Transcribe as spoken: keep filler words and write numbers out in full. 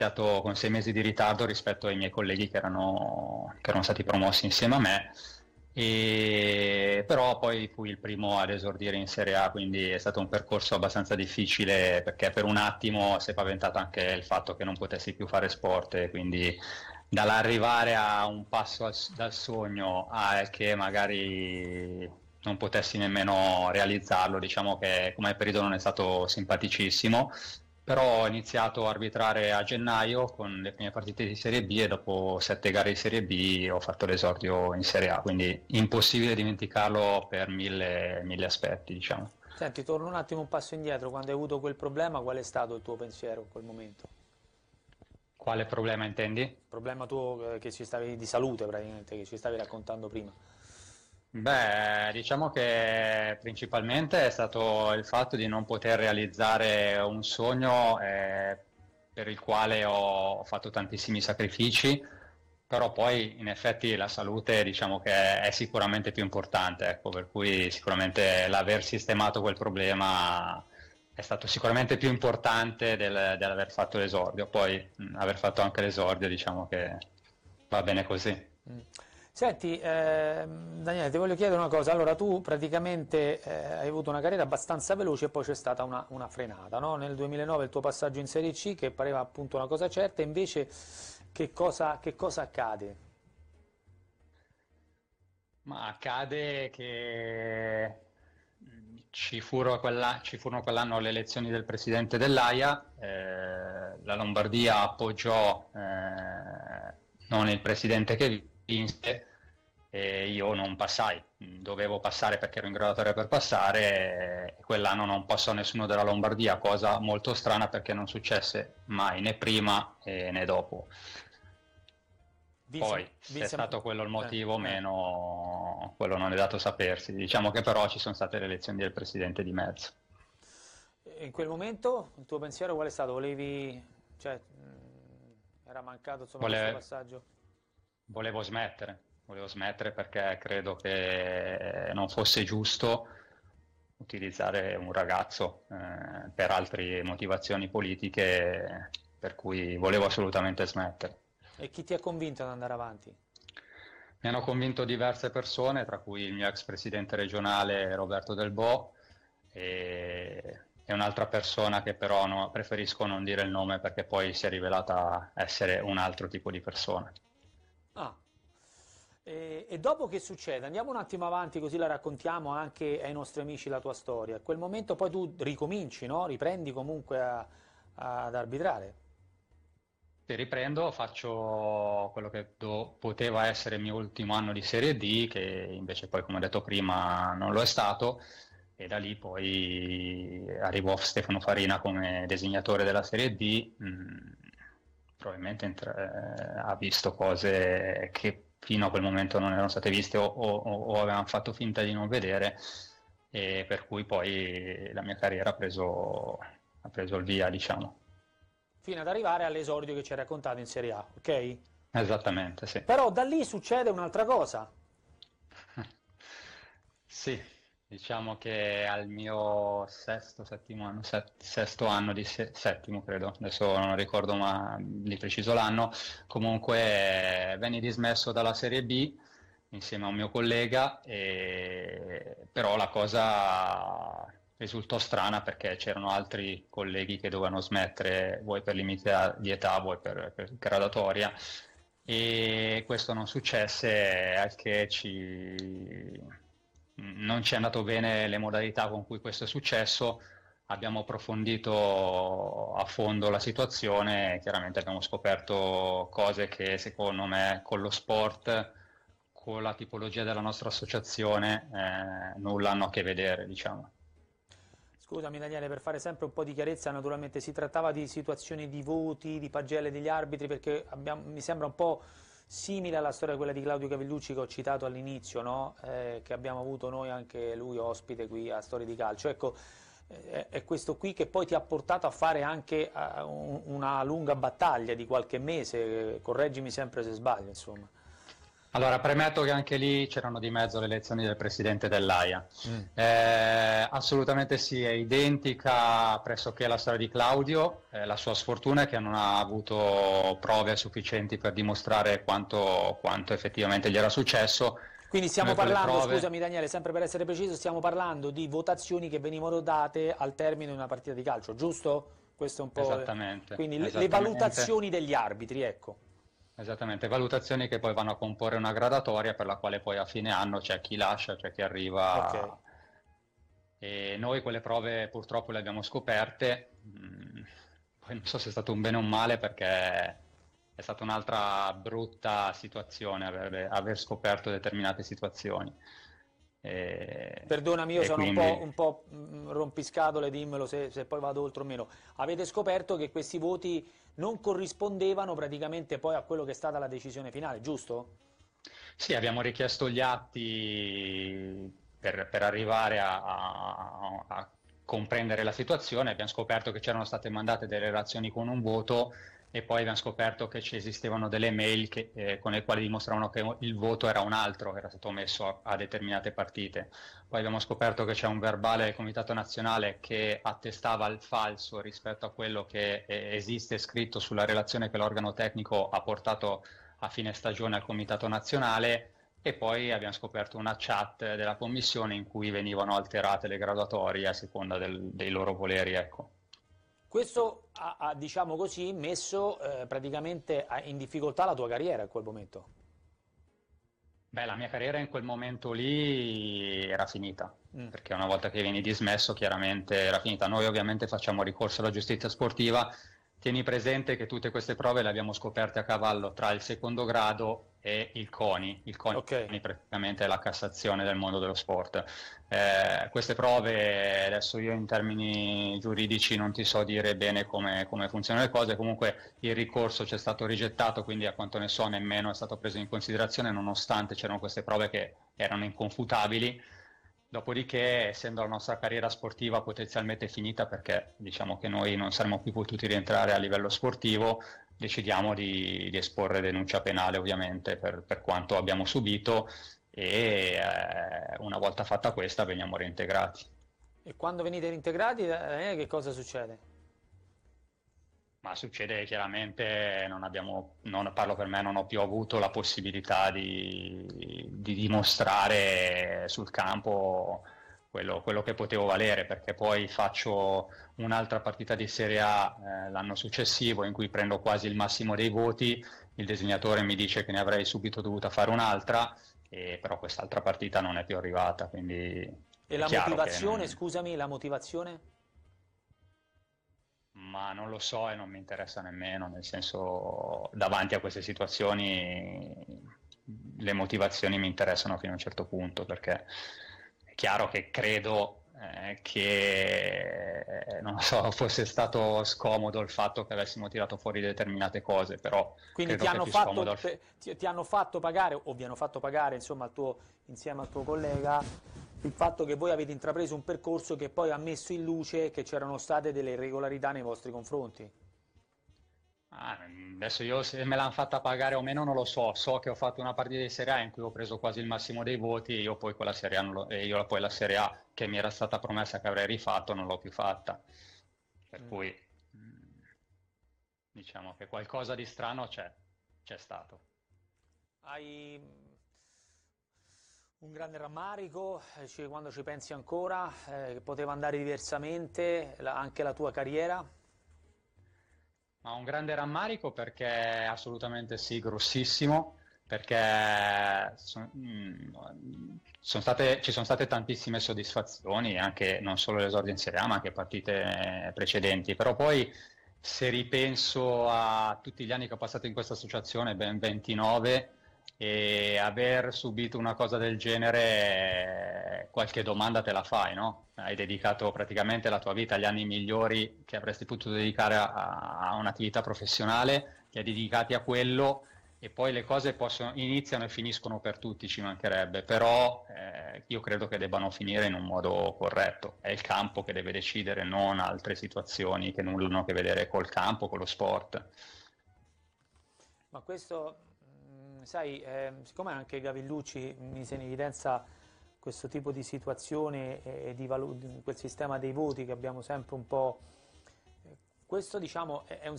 iniziato con sei mesi di ritardo rispetto ai miei colleghi che erano, che erano stati promossi insieme a me, e, però poi fui il primo ad esordire in Serie A, quindi è stato un percorso abbastanza difficile perché per un attimo si è paventato anche il fatto che non potessi più fare sport, e quindi dall'arrivare a un passo al- dal sogno a che magari non potessi nemmeno realizzarlo, diciamo che come periodo non è stato simpaticissimo. Però ho iniziato a arbitrare a gennaio con le prime partite di Serie B, e dopo sette gare di Serie B ho fatto l'esordio in Serie A, quindi impossibile dimenticarlo per mille, mille aspetti, diciamo. Senti, torno un attimo un passo indietro, quando hai avuto quel problema, qual è stato il tuo pensiero in quel momento? Quale problema intendi? Il problema tuo eh, che ci stavi di salute praticamente, che ci stavi raccontando prima. Beh, diciamo che principalmente è stato il fatto di non poter realizzare un sogno eh, per il quale ho, ho fatto tantissimi sacrifici, però poi in effetti la salute diciamo che è sicuramente più importante, ecco, per cui sicuramente l'aver sistemato quel problema è stato sicuramente più importante del- dell'aver fatto l'esordio. Poi mh, aver fatto anche l'esordio diciamo che va bene così. Mm. Senti, ehm, Daniele, ti voglio chiedere una cosa. Allora, tu praticamente eh, hai avuto una carriera abbastanza veloce e poi c'è stata una, una frenata, no? Nel duemilanove il tuo passaggio in Serie C, che pareva appunto una cosa certa, invece che cosa, che cosa accade? Ma accade che mh, ci furono, quella- ci furono quell'anno le elezioni del presidente dell'Aia, eh, la Lombardia appoggiò eh, non il presidente che vinse, e io non passai. Mh, dovevo passare perché ero in graduatoria per passare, e quell'anno non passò nessuno della Lombardia, cosa molto strana perché non successe mai né prima eh, né dopo. Vinse, Poi, se è vinse, stato quello il eh, motivo o eh. meno, quello non è dato sapersi. Diciamo che però ci sono state le elezioni del presidente di mezzo. E in quel momento il tuo pensiero qual è stato? Volevi, cioè, mh, era mancato insomma questo Vole- passaggio? Volevo smettere, volevo smettere perché credo che non fosse giusto utilizzare un ragazzo eh, per altre motivazioni politiche, per cui volevo assolutamente smettere. E chi ti ha convinto ad andare avanti? Mi hanno convinto diverse persone, tra cui il mio ex presidente regionale Roberto Del Bo e, e un'altra persona che però no- preferisco non dire il nome perché poi si è rivelata essere un altro tipo di persona. Ah. E, e dopo che succede? Andiamo un attimo avanti così la raccontiamo anche ai nostri amici la tua storia. A quel momento poi tu ricominci, no? Riprendi comunque a- ad arbitrare. Se riprendo, faccio quello che do- poteva essere il mio ultimo anno di Serie D, che invece poi, come ho detto prima, non lo è stato, e da lì poi arrivò Stefano Farina come designatore della Serie D. mh, probabilmente entra- eh, ha visto cose che fino a quel momento non erano state viste o, o- o avevano fatto finta di non vedere, e per cui poi la mia carriera ha preso, ha preso il via, diciamo. Fino ad arrivare all'esordio che ci hai raccontato in Serie A, ok? Esattamente, sì. Però da lì succede un'altra cosa. Sì, diciamo che al mio sesto, settimo anno, set- sesto anno di se- settimo credo, adesso non ricordo ma di preciso l'anno, comunque eh, venni dismesso dalla Serie B insieme a un mio collega, e- però la cosa risultò strana perché c'erano altri colleghi che dovevano smettere, vuoi per limiti di età, vuoi per, per gradatoria, e questo non successe, al che ci... non ci è andato bene le modalità con cui questo è successo. Abbiamo approfondito a fondo la situazione e chiaramente abbiamo scoperto cose che secondo me con lo sport, con la tipologia della nostra associazione, eh, nulla hanno a che vedere, diciamo. Scusami Daniele, per fare sempre un po' di chiarezza, naturalmente si trattava di situazioni di voti, di pagelle degli arbitri, perché abbiamo- mi sembra un po' simile alla storia quella di Claudio Cavellucci che ho citato all'inizio, no? Eh, che abbiamo avuto noi anche lui ospite qui a Storie di Calcio. Ecco, eh, è questo qui che poi ti ha portato a fare anche eh, un- una lunga battaglia di qualche mese, correggimi sempre se sbaglio, insomma. Allora, premetto che anche lì c'erano di mezzo le elezioni del presidente dell'A I A. Mm. Eh, assolutamente sì, è identica pressoché alla storia di Claudio. Eh, la sua sfortuna è che non ha avuto prove sufficienti per dimostrare quanto, quanto effettivamente gli era successo. Quindi stiamo Noi quelle parlando, prove... scusami Daniele, sempre per essere preciso, stiamo parlando di votazioni che venivano date al termine di una partita di calcio, giusto? Questo è un po'... Esattamente, Quindi le, le esattamente. valutazioni degli arbitri, ecco. Esattamente, valutazioni che poi vanno a comporre una gradatoria per la quale poi a fine anno c'è chi lascia, c'è chi Ok. arriva, e noi quelle prove purtroppo le abbiamo scoperte. Mm, poi non so se è stato un bene o un male, perché è stata un'altra brutta situazione aver, aver scoperto determinate situazioni. E, Perdonami, io e sono un po', quindi un po' mm, rompiscatole, dimmelo se, se poi vado oltre o meno. Avete scoperto che questi voti non corrispondevano praticamente poi a quello che è stata la decisione finale, giusto? sì, abbiamo richiesto gli atti per, per arrivare a, a- a comprendere la situazione. Abbiamo scoperto che c'erano state mandate delle relazioni con un voto, e poi abbiamo scoperto che ci esistevano delle mail che- eh, con le quali dimostravano che il voto era un altro, era stato messo a, a determinate partite. Poi abbiamo scoperto che c'è un verbale del Comitato Nazionale che attestava il falso rispetto a quello che eh, esiste scritto sulla relazione che l'organo tecnico ha portato a fine stagione al Comitato Nazionale. E poi abbiamo scoperto una chat della commissione in cui venivano alterate le graduatorie a seconda del- dei loro voleri, ecco. Questo ha, ha, diciamo così, messo eh, praticamente a- in difficoltà la tua carriera in quel momento. Beh, la mia carriera in quel momento lì era finita, Mm. perché una volta che vieni dismesso chiaramente era finita. Noi ovviamente facciamo ricorso alla giustizia sportiva. Tieni presente che tutte queste prove le abbiamo scoperte a cavallo tra il secondo grado e il CONI. Il CONI Ok. praticamente è la Cassazione del mondo dello sport. Eh, queste prove, adesso io in termini giuridici non ti so dire bene come, come funzionano le cose. Comunque il ricorso ci è stato rigettato, quindi a quanto ne so nemmeno è stato preso in considerazione, nonostante c'erano queste prove che erano inconfutabili. Dopodiché, essendo la nostra carriera sportiva potenzialmente finita, perché diciamo che noi non saremmo più potuti rientrare a livello sportivo, decidiamo di, di esporre denuncia penale, ovviamente, per, per quanto abbiamo subito, e eh, una volta fatta questa veniamo reintegrati. E quando venite reintegrati, eh, che cosa succede? Ma succede chiaramente, non abbiamo, non, parlo per me, non ho più avuto la possibilità di, di dimostrare sul campo quello, quello che potevo valere, perché poi faccio un'altra partita di Serie A eh, l'anno successivo in cui prendo quasi il massimo dei voti. Il disegnatore mi dice che ne avrei subito dovuta fare un'altra, e però quest'altra partita non è più arrivata, quindi E è la chiaro che motivazione, non... scusami, la motivazione? Ma non lo so e non mi interessa nemmeno, nel senso, davanti a queste situazioni le motivazioni mi interessano fino a un certo punto, perché è chiaro che credo eh, che eh, non so, fosse stato scomodo il fatto che avessimo tirato fuori determinate cose, però Quindi ti credo che è hanno più scomodo fatto, il f- ti, ti hanno fatto pagare, o vi hanno fatto pagare, insomma, al tuo, insieme al tuo collega, il fatto che voi avete intrapreso un percorso che poi ha messo in luce che c'erano state delle irregolarità nei vostri confronti. Ah, adesso io se me l'hanno fatta pagare o meno non lo so, so che ho fatto una partita di Serie A in cui ho preso quasi il massimo dei voti, e io poi quella Serie A, non l'ho- e io poi la Serie A che mi era stata promessa che avrei rifatto non l'ho più fatta, per Mm. cui mm, diciamo che qualcosa di strano c'è, c'è stato. Hai un grande rammarico, eh, ci- quando ci pensi ancora, eh, che poteva andare diversamente, la- anche la tua carriera? Ma un grande rammarico, perché assolutamente sì, grossissimo, perché son- mm, sono state- ci sono state tantissime soddisfazioni, anche non solo l'esordio in Serie A, ma anche partite precedenti. Però poi, se ripenso a tutti gli anni che ho passato in questa associazione, ben ventinove, e aver subito una cosa del genere, qualche domanda te la fai, no? Hai dedicato praticamente la tua vita, agli anni migliori che avresti potuto dedicare a, a un'attività professionale, li hai dedicati a quello, e poi le cose possono, iniziano e finiscono per tutti, ci mancherebbe, però eh, io credo che debbano finire in un modo corretto. È il campo che deve decidere, non altre situazioni che nulla hanno a che vedere col campo, con lo sport. Ma questo, sai, eh, siccome anche Gavellucci mise in evidenza questo tipo di situazione e di valu- quel sistema dei voti che abbiamo sempre un po'... Questo diciamo è un